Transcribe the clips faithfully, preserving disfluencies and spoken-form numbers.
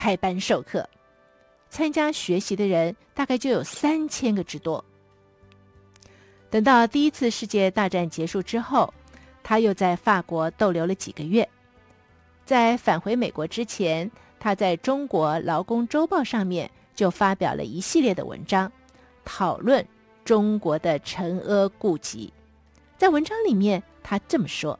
开班授课，参加学习的人大概就有三千个之多。等到第一次世界大战结束之后，他又在法国逗留了几个月。在返回美国之前，他在中国劳工周报上面就发表了一系列的文章，讨论中国的陈阿顾及。在文章里面，他这么说：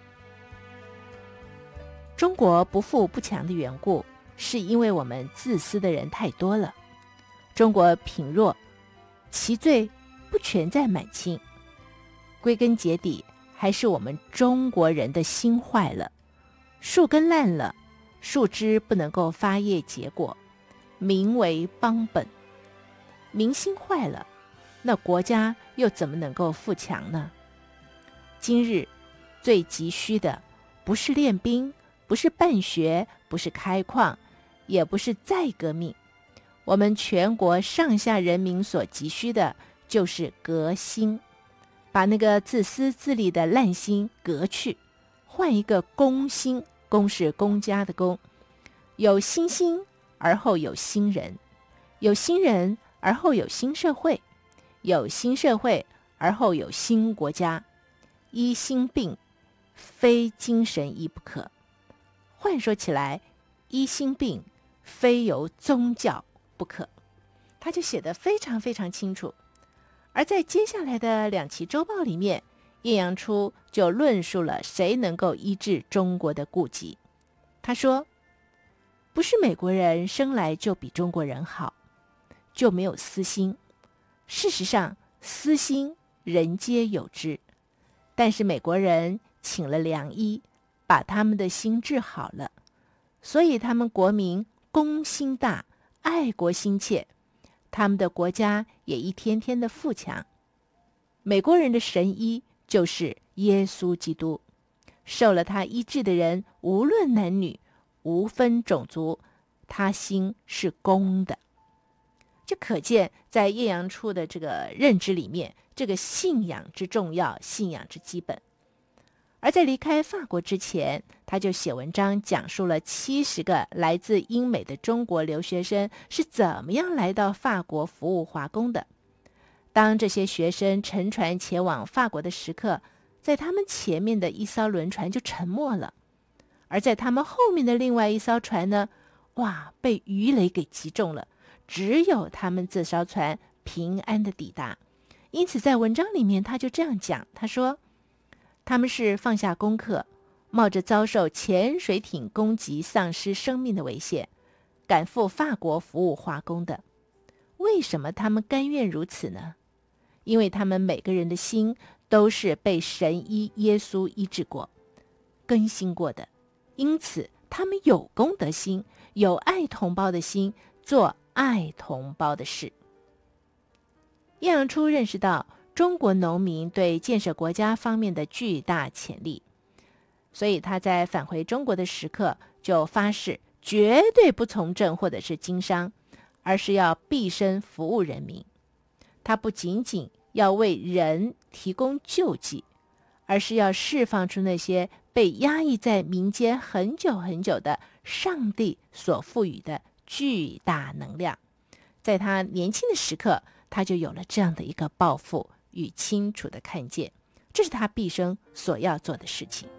中国不富不强的缘故，是因为我们自私的人太多了。中国贫弱，其罪不全在满清，归根结底还是我们中国人的心坏了。树根烂了，树枝不能够发叶结果，民为邦本。民心坏了，那国家又怎么能够富强呢？今日最急需的不是练兵，不是办学，不是开矿，也不是再革命。我们全国上下人民所急需的就是革新，把那个自私自利的烂心革去，换一个公心，公是公家的公，有新心而后有新人，有新人而后有新社会，有新社会而后有新国家。医心病，非精神医不可。换说起来，医心病非由宗教不可。他就写得非常非常清楚。而在接下来的两期周报里面，叶阳初就论述了谁能够医治中国的痼疾。他说，不是美国人生来就比中国人好，就没有私心。事实上，私心人皆有之，但是美国人请了良医，把他们的心治好了，所以他们国民公心大，爱国心切，他们的国家也一天天的富强。美国人的神医就是耶稣基督，受了他医治的人，无论男女，无分种族，他心是公的。就可见在叶阳初的这个认知里面，这个信仰之重要，信仰之基本。而在离开法国之前，他就写文章讲述了七十个来自英美的中国留学生是怎么样来到法国服务华工的。当这些学生乘船前往法国的时刻，在他们前面的一艘轮船就沉没了，而在他们后面的另外一艘船呢，哇，被鱼雷给击中了，只有他们这艘船平安的抵达。因此在文章里面他就这样讲，他说他们是放下功课，冒着遭受潜水艇攻击丧失生命的危险，赶赴法国服务华工的。为什么他们甘愿如此呢？因为他们每个人的心都是被神医耶稣医治过，更新过的，因此他们有公德心，有爱同胞的心，做爱同胞的事。叶阳初认识到中国农民对建设国家方面的巨大潜力，所以他在返回中国的时刻就发誓绝对不从政或者是经商，而是要毕生服务人民。他不仅仅要为人提供救济，而是要释放出那些被压抑在民间很久很久的上帝所赋予的巨大能量。在他年轻的时刻，他就有了这样的一个抱负与清楚的看见，这是他毕生所要做的事情。